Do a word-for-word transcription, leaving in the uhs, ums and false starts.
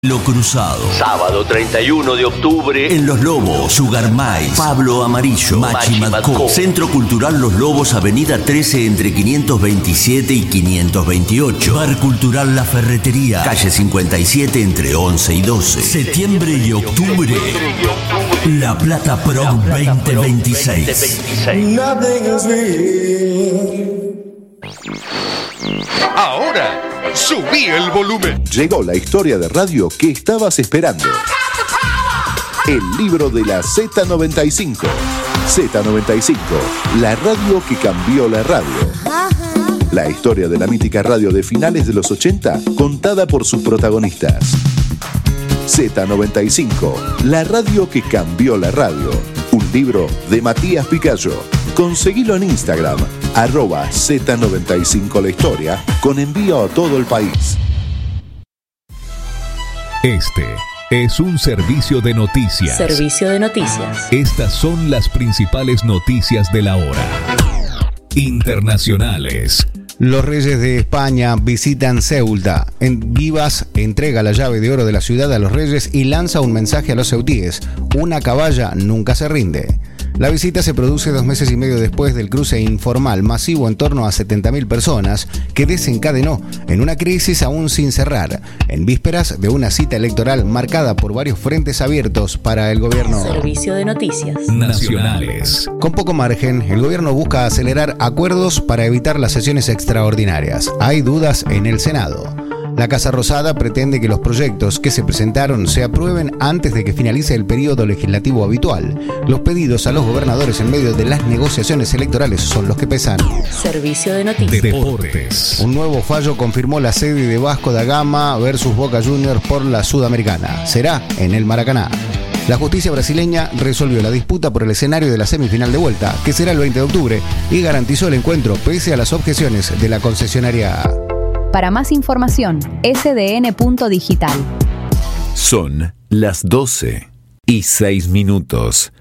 Lo Cruzado. Sábado treinta y uno de octubre. En Los Lobos, Sugar Mice, Pablo Amarillo, Machimalcó. Centro Cultural Los Lobos, Avenida trece entre quinientos veintisiete y quinientos veintiocho. Bar Cultural La Ferretería, calle cincuenta y siete entre once y doce. Septiembre y octubre. La Plata Pro veinte veintiséis. Ahora, subí el volumen. Llegó la historia de radio que estabas esperando. El libro de la Z noventa y cinco. Z noventa y cinco, la radio que cambió la radio. La historia de la mítica radio de finales de los ochenta, contada por sus protagonistas. Z noventa y cinco, la radio que cambió la radio. Un libro de Matías Picayo. Conseguilo en Instagram, arroba Z noventa y cinco la historia, con envío a todo el país. Este es un servicio de noticias. Servicio de noticias. Estas son las principales noticias de la hora. Internacionales. Los reyes de España visitan Ceuta. En Vivas entrega la llave de oro de la ciudad a los reyes y lanza un mensaje a los ceutíes. Una caballa nunca se rinde. La visita se produce dos meses y medio después del cruce informal masivo en torno a setenta mil personas que desencadenó en una crisis aún sin cerrar, en vísperas de una cita electoral marcada por varios frentes abiertos para el gobierno. Servicio de noticias nacionales. Con poco margen, el gobierno busca acelerar acuerdos para evitar las sesiones extraordinarias. Hay dudas en el Senado. La Casa Rosada pretende que los proyectos que se presentaron se aprueben antes de que finalice el periodo legislativo habitual. Los pedidos a los gobernadores en medio de las negociaciones electorales son los que pesan. Servicio de noticias. Deportes. Un nuevo fallo confirmó la sede de Vasco da Gama versus Boca Juniors por la Sudamericana. Será en el Maracaná. La justicia brasileña resolvió la disputa por el escenario de la semifinal de vuelta, que será el veinte de octubre, y garantizó el encuentro pese a las objeciones de la concesionaria. Para más información, ese de ene punto digital. Son las doce y seis minutos.